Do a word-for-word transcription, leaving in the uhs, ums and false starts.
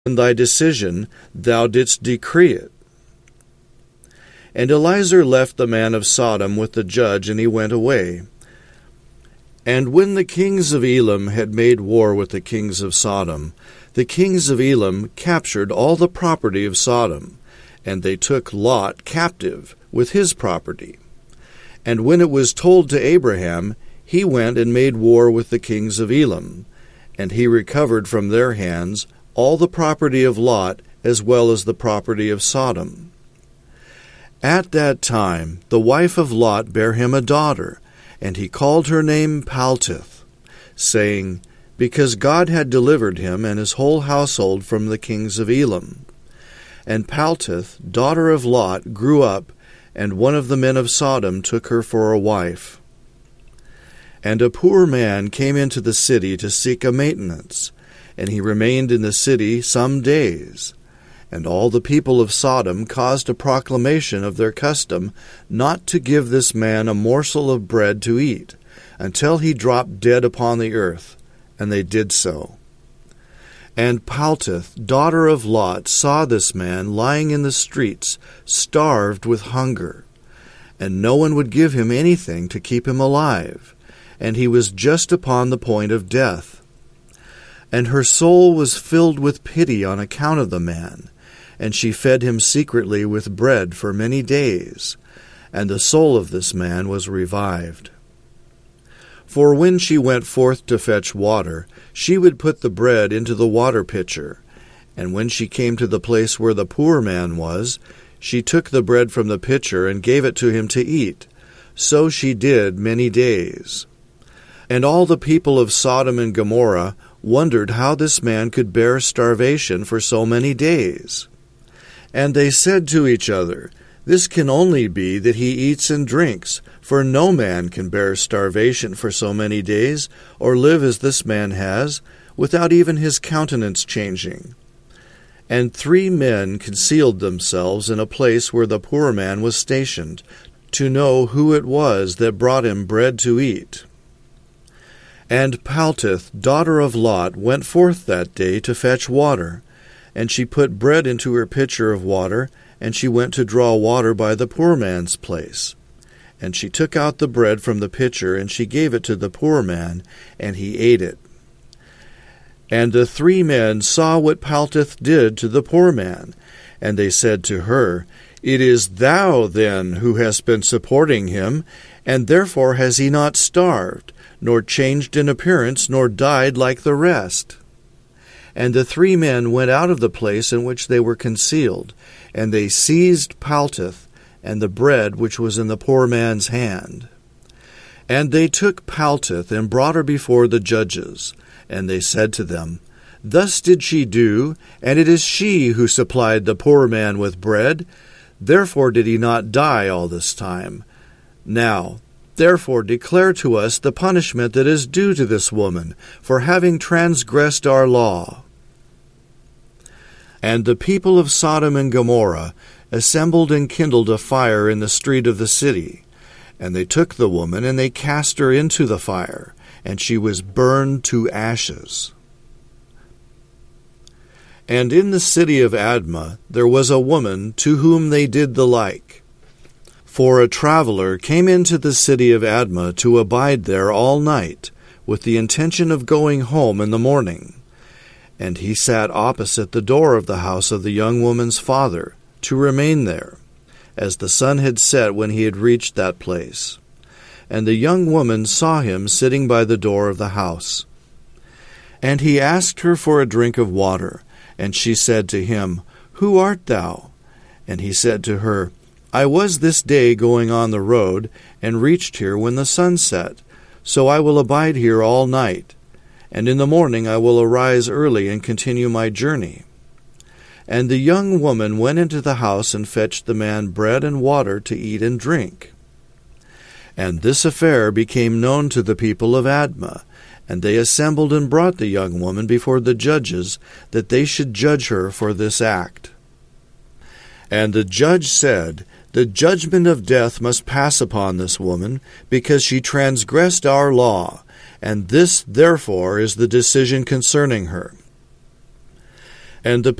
in thy decision thou didst decree it. And Eliezer left the man of Sodom with the judge, and he went away. And when the kings of Elam had made war with the kings of Sodom, the kings of Elam captured all the property of Sodom, and they took Lot captive with his property. And when it was told to Abraham, he went and made war with the kings of Elam, and he recovered from their hands all the property of Lot as well as the property of Sodom. At that time the wife of Lot bare him a daughter, and he called her name Paltith, saying, because God had delivered him and his whole household from the kings of Elam. And Paltith, daughter of Lot, grew up, and one of the men of Sodom took her for a wife. And a poor man came into the city to seek a maintenance, and he remained in the city some days. And all the people of Sodom caused a proclamation of their custom not to give this man a morsel of bread to eat, until he dropped dead upon the earth, and they did so. And Paltith, daughter of Lot, saw this man lying in the streets, starved with hunger, and no one would give him anything to keep him alive, and he was just upon the point of death. And her soul was filled with pity on account of the man, and she fed him secretly with bread for many days, and the soul of this man was revived. For when she went forth to fetch water, she would put the bread into the water pitcher, and when she came to the place where the poor man was, she took the bread from the pitcher and gave it to him to eat. So she did many days. And all the people of Sodom and Gomorrah wondered how this man could bear starvation for so many days. And they said to each other, this can only be that he eats and drinks, for no man can bear starvation for so many days, or live as this man has, without even his countenance changing. And three men concealed themselves in a place where the poor man was stationed, to know who it was that brought him bread to eat. And Paltith, daughter of Lot, went forth that day to fetch water, and she put bread into her pitcher of water, and she went to draw water by the poor man's place. And she took out the bread from the pitcher, and she gave it to the poor man, and he ate it. And the three men saw what Paltith did to the poor man, and they said to her, it is thou, then, who hast been supporting him, and therefore has he not starved, nor changed in appearance, nor died like the rest. And the three men went out of the place in which they were concealed, and they seized Paltith and the bread which was in the poor man's hand. And they took Paltith and brought her before the judges, and they said to them, thus did she do, and it is she who supplied the poor man with bread. Therefore did he not die all this time. Now, therefore declare to us the punishment that is due to this woman, for having transgressed our law. And the people of Sodom and Gomorrah assembled and kindled a fire in the street of the city. And they took the woman, and they cast her into the fire, and she was burned to ashes. And in the city of Admah there was a woman to whom they did the like. For a traveler came into the city of Admah to abide there all night, with the intention of going home in the morning. And he sat opposite the door of the house of the young woman's father, to remain there, as the sun had set when he had reached that place. And the young woman saw him sitting by the door of the house. And he asked her for a drink of water, and she said to him, who art thou? And he said to her, I was this day going on the road, and reached here when the sun set, so I will abide here all night. And in the morning I will arise early and continue my journey. And the young woman went into the house and fetched the man bread and water to eat and drink. And this affair became known to the people of Admah, and they assembled and brought the young woman before the judges, that they should judge her for this act. And the judge said, the judgment of death must pass upon this woman, because she transgressed our law, and this therefore is the decision concerning her. And the